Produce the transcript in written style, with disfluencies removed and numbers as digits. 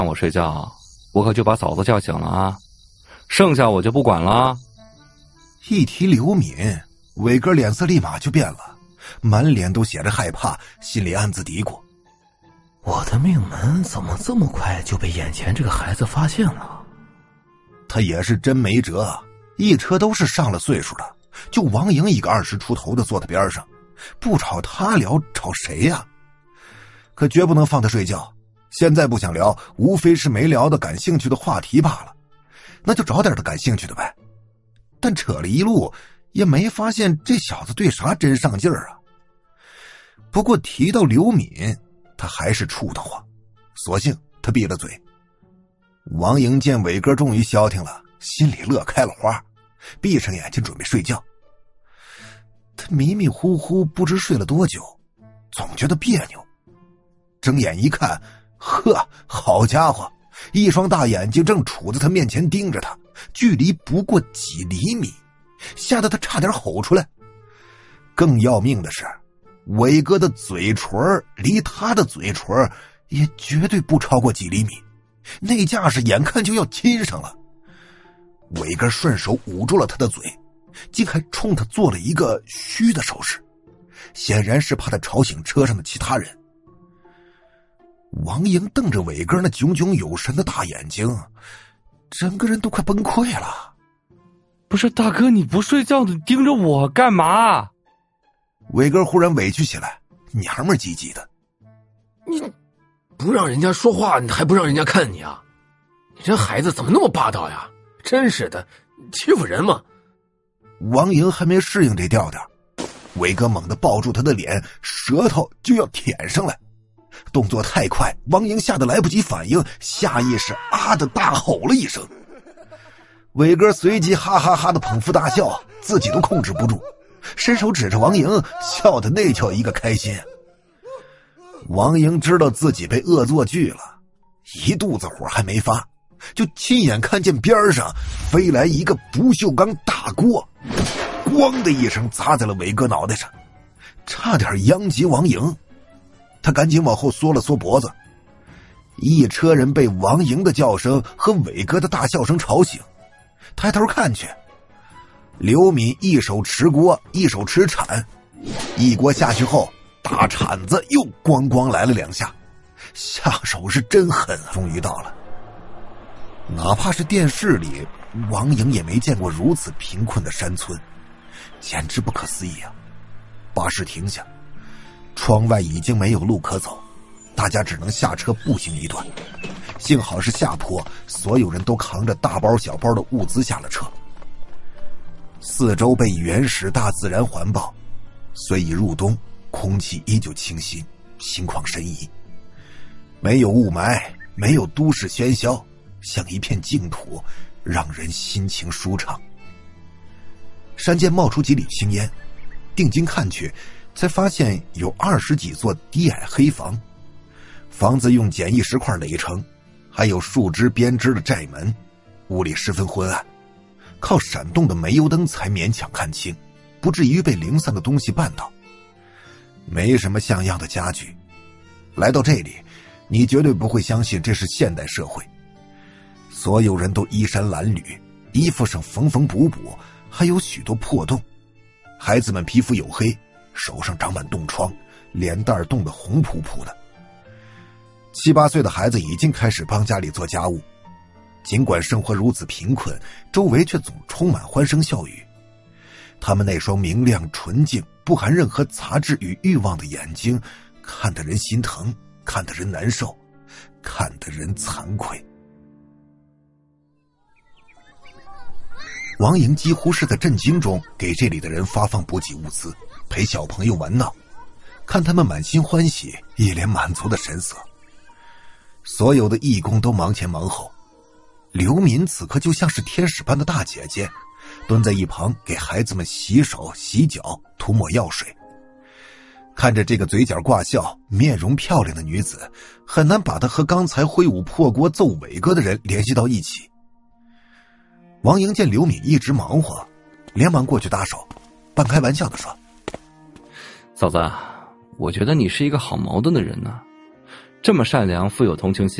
让我睡觉，我可就把嫂子叫醒了啊，剩下我就不管了。 一提刘敏，伟哥脸色立马就变了，满脸都写着害怕，心里暗自嘀咕： 我的命门怎么这么快就被眼前这个孩子发现了？ 他也是真没辙，一车都是上了岁数的，就王莹一个20出头的坐在边上，不找他聊找谁呀？可绝不能放他睡觉，现在不想聊，无非是没聊的感兴趣的话题罢了，那就找点他感兴趣的呗。但扯了一路也没发现这小子对啥真上劲儿啊。不过提到刘敏，他还是怵得慌，索性他闭了嘴。王莹见伟哥终于消停了，心里乐开了花，闭上眼睛准备睡觉。他迷迷糊糊不知睡了多久，总觉得别扭，睁眼一看，呵，好家伙，一双大眼睛正杵在他面前盯着他，距离不过几厘米，吓得他差点吼出来。更要命的是，伟哥的嘴唇离他的嘴唇也绝对不超过几厘米，那架势眼看就要亲上了。伟哥顺手捂住了他的嘴，竟还冲他做了一个嘘的手势，显然是怕他吵醒车上的其他人。王莹瞪着伟哥那炯炯有神的大眼睛，整个人都快崩溃了。 不是大哥，你不睡觉，你盯着我干嘛？ 伟哥忽然委屈起来，娘们唧唧的。 你不让人家说话，你还不让人家看你啊？你这孩子怎么那么霸道呀？真是的，欺负人嘛！ 王莹还没适应这调调，伟哥猛地抱住他的脸，舌头就要舔上来，动作太快，王莹吓得来不及反应，下意识啊的大吼了一声。伟哥随即哈哈哈的捧腹大笑，自己都控制不住，伸手指着王莹，笑得那叫一个开心。王莹知道自己被恶作剧了，一肚子火还没发，就亲眼看见边上飞来一个不锈钢大锅，咣的一声砸在了伟哥脑袋上，差点殃及王莹。他赶紧往后缩了缩脖子，一车人被王莹的叫声和伟哥的大笑声吵醒，抬头看去，刘敏一手持锅一手持铲，一锅下去后，大铲子又咣咣来了2下，下手是真狠。终于到了，哪怕是电视里王莹也没见过如此贫困的山村，简直不可思议啊。巴士停下，窗外已经没有路可走，大家只能下车步行一段。幸好是下坡，所有人都扛着大包小包的物资下了车。四周被原始大自然环抱，虽已入冬，空气依旧清新，心旷神怡，没有雾霾，没有都市喧嚣，像一片净土，让人心情舒畅。山间冒出几缕青烟，定睛看去，才发现有20几座低矮黑房，房子用简易石块垒成，还有树枝编织的寨门，屋里十分昏暗，靠闪动的煤油灯才勉强看清，不至于被零散的东西绊倒。没什么像样的家具，来到这里，你绝对不会相信这是现代社会。所有人都衣衫褴褛，衣服上缝缝补补，还有许多破洞。孩子们皮肤黝黑，手上长满冻疮，脸蛋冻得红扑扑的。7、8岁的孩子已经开始帮家里做家务，尽管生活如此贫困，周围却总充满欢声笑语。他们那双明亮纯净、不含任何杂质与欲望的眼睛，看得人心疼，看得人难受，看得人惭愧。王莹几乎是在震惊中给这里的人发放补给物资，陪小朋友玩闹，看他们满心欢喜，一脸满足的神色。所有的义工都忙前忙后，刘敏此刻就像是天使般的大姐姐，蹲在一旁给孩子们洗手洗脚涂抹药水。看着这个嘴角挂笑面容漂亮的女子，很难把她和刚才挥舞破锅揍伟哥的人联系到一起。王莹见刘敏一直忙活，连忙过去搭手，半开玩笑地说： 嫂子，我觉得你是一个好矛盾的人呢，这么善良富有同情心，